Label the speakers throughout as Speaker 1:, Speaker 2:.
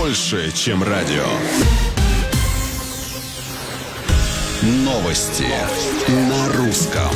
Speaker 1: больше, чем радио. Новости на русском.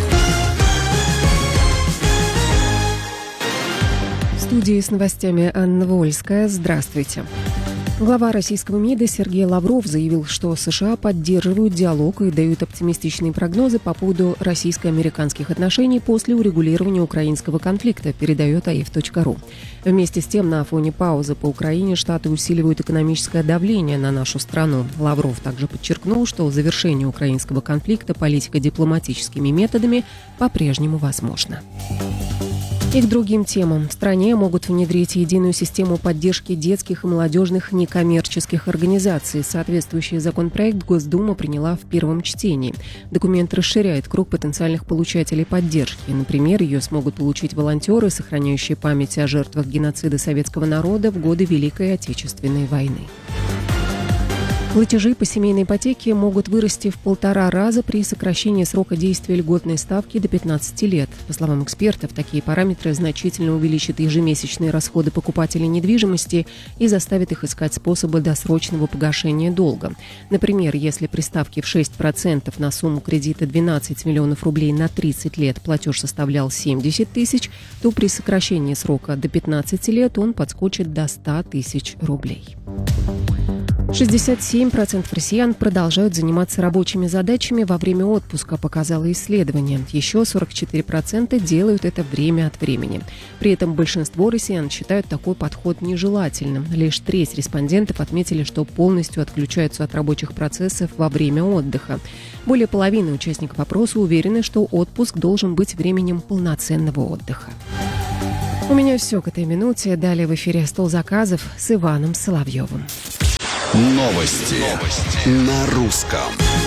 Speaker 2: В студии с новостями Анна Вольская. Здравствуйте. Глава российского МИДа Сергей Лавров заявил, что США поддерживают диалог и дают оптимистичные прогнозы по поводу российско-американских отношений после урегулирования украинского конфликта, передает aif.ru. Вместе с тем, на фоне паузы по Украине Штаты усиливают экономическое давление на нашу страну. Лавров также подчеркнул, что завершение украинского конфликта политико-дипломатическими методами по-прежнему возможно. И к другим темам. В стране могут внедрить единую систему поддержки детских и молодежных некоммерческих организаций. Соответствующий законопроект Госдума приняла в первом чтении. Документ расширяет круг потенциальных получателей поддержки. Например, ее смогут получить волонтеры, сохраняющие память о жертвах геноцида советского народа в годы Великой Отечественной войны. Платежи по семейной ипотеке могут вырасти в 1,5 раза при сокращении срока действия льготной ставки до 15 лет. По словам экспертов, такие параметры значительно увеличат ежемесячные расходы покупателей недвижимости и заставят их искать способы досрочного погашения долга. Например, если при ставке в 6% на сумму кредита 12 миллионов рублей на 30 лет платеж составлял 70 тысяч, то при сокращении срока до 15 лет он подскочит до 100 тысяч рублей. 67% россиян продолжают заниматься рабочими задачами во время отпуска, показало исследование. Еще 44% делают это время от времени. При этом большинство россиян считают такой подход нежелательным. Лишь треть респондентов отметили, что полностью отключаются от рабочих процессов во время отдыха. Более половины участников опроса уверены, что отпуск должен быть временем полноценного отдыха. У меня все к этой минуте. Далее в эфире «Стол заказов» с Иваном Соловьевым.
Speaker 1: Новости на русском.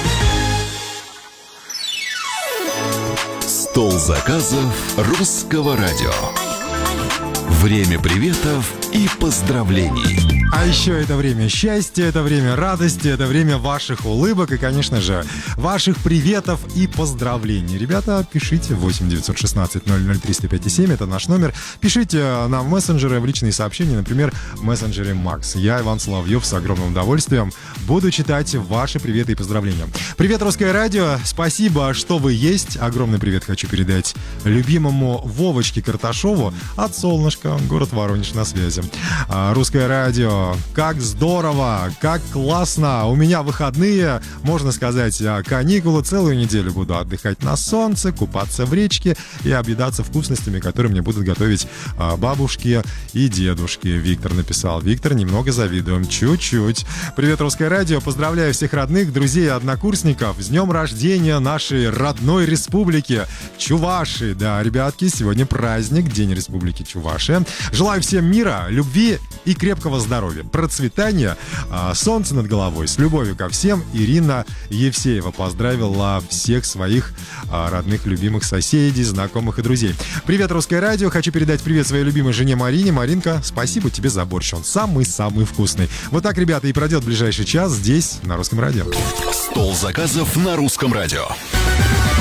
Speaker 1: Стол заказов русского радио. Время приветов и поздравлений.
Speaker 3: А еще это время счастья, это время радости, это время ваших улыбок и, конечно же, ваших приветов и поздравлений. Ребята, пишите 8 916 003 105,7, это наш номер. Пишите нам в мессенджеры, в личные сообщения, например, в мессенджере Макс. Я, Иван Соловьев, с огромным удовольствием буду читать ваши приветы и поздравления. Привет, Русское радио, спасибо, что вы есть. Огромный привет хочу передать любимому Вовочке Карташову от Солнышка, город Воронеж на связи. Русское радио, как здорово, как классно. У меня выходные, можно сказать, каникулы. Целую неделю буду отдыхать на солнце, купаться в речке и объедаться вкусностями, которые мне будут готовить бабушки и дедушки. Виктор написал. Виктор, немного завидуем, чуть-чуть. Привет, Русское радио. Поздравляю всех родных, друзей и однокурсников с днем рождения нашей родной республики Чувашии. Да, ребятки, сегодня праздник, День Республики Чувашия. Желаю всем мира, любви и крепкого здоровья, процветания, солнца над головой. С любовью ко всем, Ирина Евсеева поздравила всех своих родных, любимых соседей, знакомых и друзей. Привет, Русское радио. Хочу передать привет своей любимой жене Марине. Маринка, спасибо тебе за борщ. Он самый-самый вкусный. Вот так, ребята, и пройдет ближайший час здесь, на Русском радио.
Speaker 1: Стол заказов на Русском радио.